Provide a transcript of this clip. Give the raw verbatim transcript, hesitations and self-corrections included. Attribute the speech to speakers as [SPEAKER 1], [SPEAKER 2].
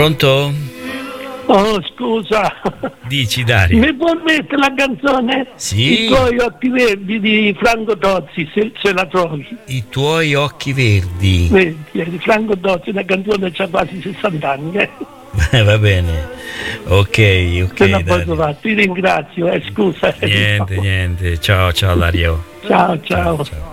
[SPEAKER 1] Pronto?
[SPEAKER 2] Oh, scusa.
[SPEAKER 1] Dici, Dario.
[SPEAKER 2] Mi puoi mettere la canzone?
[SPEAKER 1] Sì.
[SPEAKER 2] I tuoi occhi verdi di Franco Tozzi, se, se la trovi.
[SPEAKER 1] I tuoi occhi verdi.
[SPEAKER 2] Vedi, di Franco Tozzi, una canzone che ha quasi sessanta anni. Eh.
[SPEAKER 1] Eh, va bene. Ok, ok.
[SPEAKER 2] Se la puoi trovare, ti ringrazio, eh, scusa.
[SPEAKER 1] Niente, niente. Ciao, ciao Dario.
[SPEAKER 2] Ciao, ciao.
[SPEAKER 1] ciao.